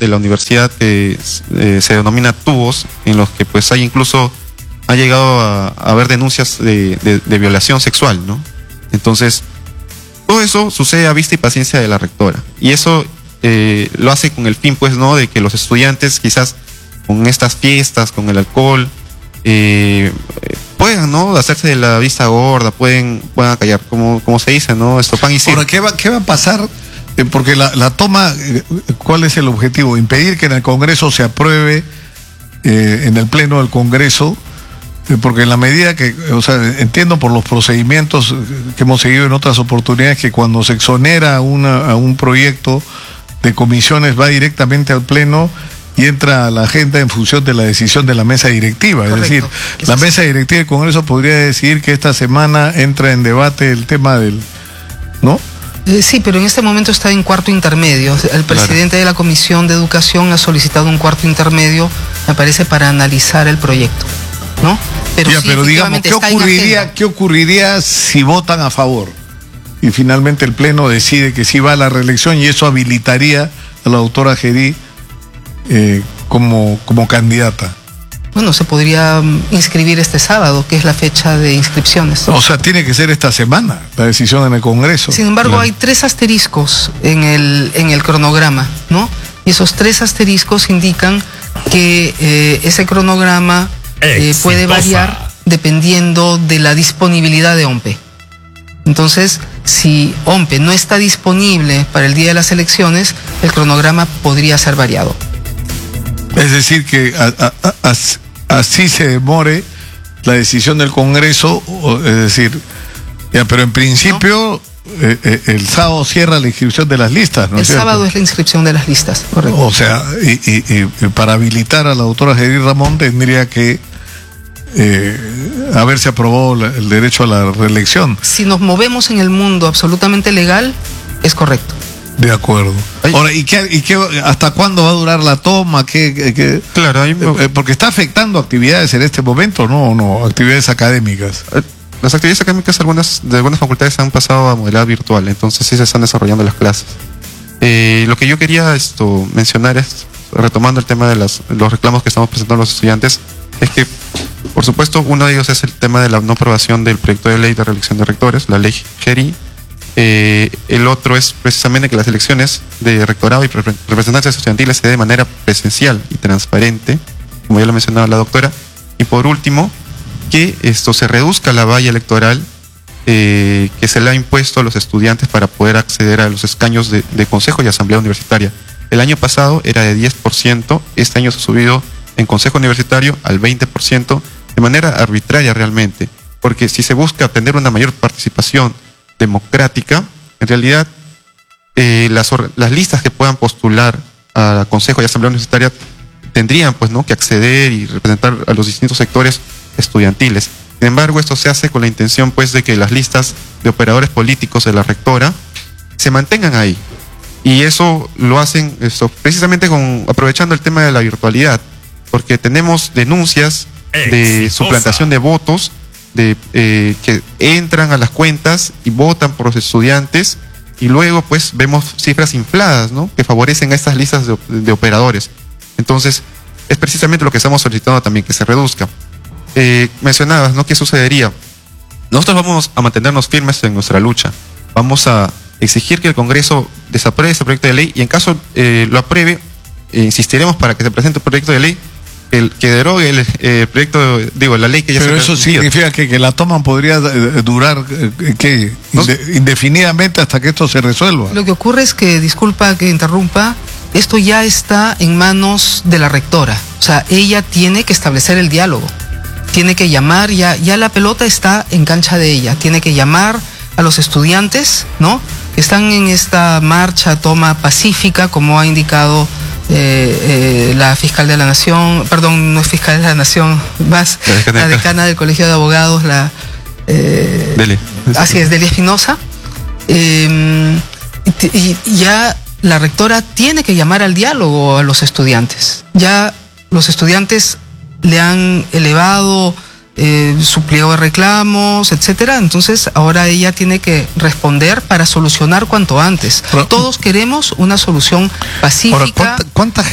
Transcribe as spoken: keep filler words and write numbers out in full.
de la universidad que eh, se denomina tubos, en los que pues hay incluso, ha llegado a, a haber denuncias de, de, de violación sexual, ¿no? Entonces, todo eso sucede a vista y paciencia de la rectora. Y eso eh, lo hace con el fin, pues, ¿no?, de que los estudiantes quizás con estas fiestas, con el alcohol, eh, puedan, ¿no?, hacerse de la vista gorda, pueden, puedan callar, como, como se dice, ¿no?, esto pan y circo. Ahora, ¿qué va, qué va a pasar? Eh, porque la, la toma, eh, ¿cuál es el objetivo? Impedir que en el Congreso se apruebe, eh, en el Pleno del Congreso, eh, porque en la medida que, o sea, entiendo por los procedimientos que hemos seguido en otras oportunidades, que cuando se exonera una, a un proyecto de comisiones va directamente al Pleno y entra a la agenda en función de la decisión de la mesa directiva. Correcto. Es decir, la mesa directiva del Congreso podría decidir que esta semana entra en debate el tema del, ¿no? Eh, sí, pero en este momento está en cuarto intermedio. El presidente claro. de la Comisión de Educación ha solicitado un cuarto intermedio, me parece, para analizar el proyecto, ¿no? Pero, ya, sí, pero digamos, ¿qué ocurriría, ¿qué ocurriría si votan a favor? Y finalmente el Pleno decide que sí va a la reelección y eso habilitaría a la doctora Gerí eh, como, como candidata. Bueno, se podría inscribir este sábado, que es la fecha de inscripciones. O sea, tiene que ser esta semana la decisión en el Congreso. Sin embargo, claro. hay tres asteriscos en el, en el cronograma, ¿no? Y esos tres asteriscos indican que eh, ese cronograma eh, puede variar dependiendo de la disponibilidad de OMPE. Entonces, si OMPE no está disponible para el día de las elecciones, el cronograma podría ser variado. Es decir, que a, a, a, así se demore la decisión del Congreso, es decir, ya, pero en principio ¿no? eh, eh, el sábado cierra la inscripción de las listas, ¿no? El es cierto? sábado es la inscripción de las listas, correcto. O sea, y, y, y para habilitar a la doctora Gerí Ramón tendría que eh, haberse aprobado la, el derecho a la reelección. Si nos movemos en el mundo absolutamente legal, es correcto. De acuerdo. Ahora, ¿y qué, y qué, hasta cuándo va a durar la toma? ¿Qué, qué, qué? Claro, ahí me... eh, porque está afectando actividades en este momento, ¿no? no actividades académicas. Las actividades académicas algunas de algunas facultades han pasado a modalidad virtual, entonces sí se están desarrollando las clases. Eh, lo que yo quería esto mencionar es, retomando el tema de las, los reclamos que estamos presentando los estudiantes, es que, por supuesto, uno de ellos es el tema de la no aprobación del proyecto de ley de reelección de rectores, la ley Gerí. Eh, el otro es precisamente que las elecciones de rectorado y representantes estudiantiles se dé de manera presencial y transparente, como ya lo mencionaba la doctora. Y por último, que esto se reduzca la valla electoral eh, que se le ha impuesto a los estudiantes para poder acceder a los escaños de, de consejo y asamblea universitaria. El año pasado era de diez por ciento, este año se ha subido en consejo universitario al veinte por ciento, de manera arbitraria realmente, porque si se busca tener una mayor participación democrática, en realidad eh, las, las listas que puedan postular a consejo y asamblea universitaria tendrían pues no que acceder y representar a los distintos sectores estudiantiles. Sin embargo, esto se hace con la intención pues de que las listas de operadores políticos de la rectora se mantengan ahí, y eso lo hacen esto, precisamente con, aprovechando el tema de la virtualidad, porque tenemos denuncias de suplantación de votos de eh, que entran a las cuentas y votan por los estudiantes, y luego pues vemos cifras infladas, ¿no?, que favorecen a estas listas de, de operadores. Entonces es precisamente lo que estamos solicitando también, que se reduzca. Eh, mencionabas, ¿no?, ¿qué sucedería? Nosotros vamos a mantenernos firmes en nuestra lucha, vamos a exigir que el Congreso desapruebe ese proyecto de ley, y en caso eh, lo apruebe, eh, insistiremos para que se presente un proyecto de ley El, que derogue el eh, proyecto, digo, la ley que ya se... Pero eso significa que, que la toma podría eh, durar eh, ¿qué? ¿No? Inde, indefinidamente hasta que esto se resuelva. Lo que ocurre es que, disculpa que interrumpa, esto ya está en manos de la rectora. O sea, ella tiene que establecer el diálogo, tiene que llamar, ya, ya la pelota está en cancha de ella, tiene que llamar a los estudiantes, ¿no?, que están en esta marcha, toma pacífica, como ha indicado Eh, eh, la fiscal de la Nación, perdón, no es fiscal de la Nación, más la decana, la decana del Colegio de Abogados, la eh, Dele. Así es, Delia Espinosa. Eh, y, y ya la rectora tiene que llamar al diálogo a los estudiantes. Ya los estudiantes le han elevado eh, su pliego de reclamos, etcétera. Entonces ahora ella tiene que responder para solucionar cuanto antes. Pero, todos queremos una solución pacífica. Ahora, ¿cuánta, cuánta